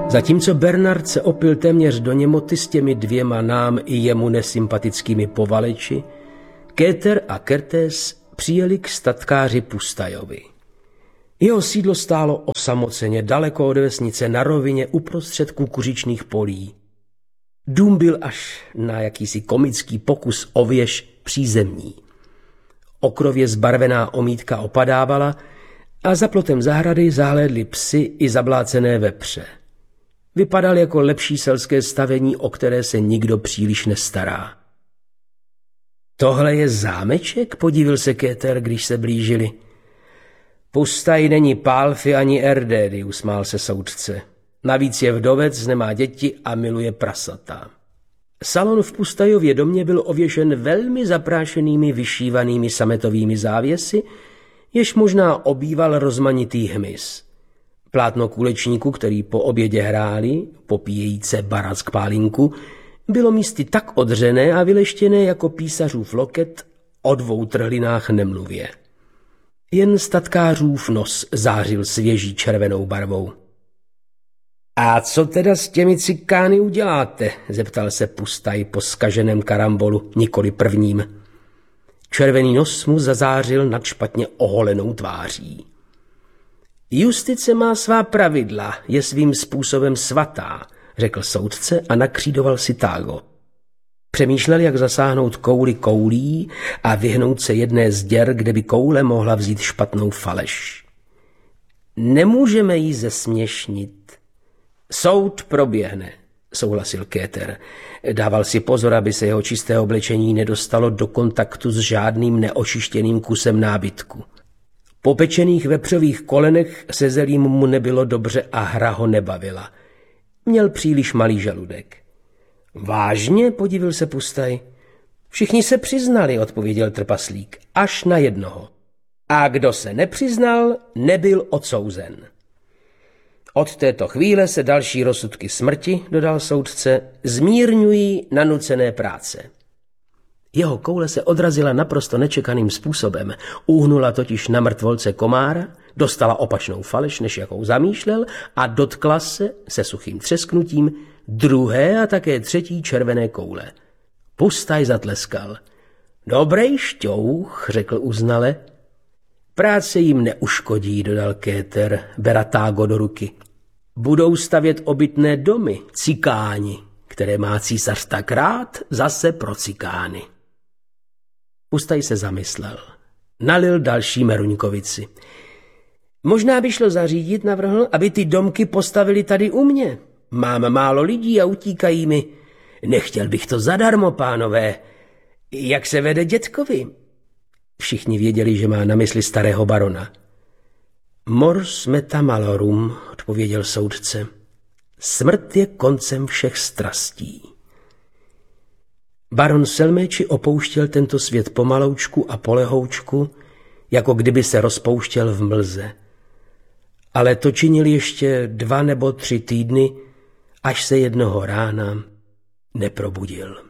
Zatímco Bernard se opil téměř do němoty s těmi dvěma nám i jemu nesympatickými povaleči, Kéter a Kertész přijeli k statkáři Pustajovi. Jeho sídlo stálo osamoceně daleko od vesnice na rovině uprostřed kukuřičných polí. Dům byl až na jakýsi komický pokus o věž přízemní. Okrově zbarvená omítka opadávala a za plotem zahrady zahlédli psi i zablácené vepře. Vypadal jako lepší selské stavení, o které se nikdo příliš nestará. Tohle je zámeček, podívil se Kéter, když se blížili. Pustaj není Pálfy ani Erdédy, usmál se soudce. Navíc je vdovec, nemá děti a miluje prasata. Salon v Pustajově domě byl ověšen velmi zaprášenými vyšívanými sametovými závěsy, jež možná obýval rozmanitý hmyz. Plátno kulečníku, který po obědě hráli, popíjejíce barack pálinku, bylo místy tak odřené a vyleštěné jako písařův loket, o dvou trhlinách nemluvě. Jen statkářův nos zářil svěží červenou barvou. A co teda s těmi cikány uděláte? Zeptal se Pustaj po zkaženém karambolu, nikoli prvním. Červený nos mu zazářil nad špatně oholenou tváří. Justice má svá pravidla, je svým způsobem svatá, řekl soudce a nakřídoval si tágo. Přemýšlel, jak zasáhnout kouli koulí a vyhnout se jedné z děr, kde by koule mohla vzít špatnou faleš. Nemůžeme jí zesměšnit. Soud proběhne, souhlasil Kéter. Dával si pozor, aby se jeho čisté oblečení nedostalo do kontaktu s žádným neočištěným kusem nábytku. Po pečených vepřových kolenech se zelím mu nebylo dobře a hra ho nebavila. Měl příliš malý žaludek. Vážně, podivil se Pustaj. Všichni se přiznali, odpověděl trpaslík, až na jednoho. A kdo se nepřiznal, nebyl odsouzen. Od této chvíle se další rozsudky smrti, dodal soudce, zmírňují na nucené práce. Jeho koule se odrazila naprosto nečekaným způsobem. Uhnula totiž na mrtvolce komára, dostala opačnou faleš, než jakou zamýšlel, a dotkla se suchým třesknutím druhé a také třetí červené koule. Pustaj zatleskal. Dobrej šťouch, řekl uznale. Práce jim neuškodí, dodal Kéter, bera tágo do ruky. Budou stavět obytné domy, cikáni, které má císař tak rád, zase pro cikány. Pustaj se zamyslel. Nalil další meruňkovici. Možná by šlo zařídit, navrhl, aby ty domky postavili tady u mě. Mám málo lidí a utíkají mi. Nechtěl bych to zadarmo, pánové. Jak se vede dětkovi? Všichni věděli, že má na mysli starého barona. Mors meta malorum, odpověděl soudce. Smrt je koncem všech strastí. Baron Selméči opouštěl tento svět pomaloučku a polehoučku, jako kdyby se rozpouštěl v mlze. Ale to činil ještě 2 nebo 3 týdny, až se jednoho rána neprobudil.